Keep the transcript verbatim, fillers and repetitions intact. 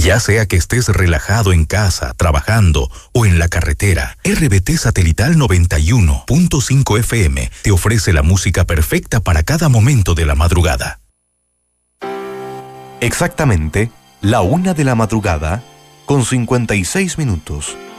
Ya sea que estés relajado en casa, trabajando o en la carretera, R B T Satelital noventa y uno punto cinco F M te ofrece la música perfecta para cada momento de la madrugada. Exactamente, la una de la madrugada, con cincuenta y seis minutos.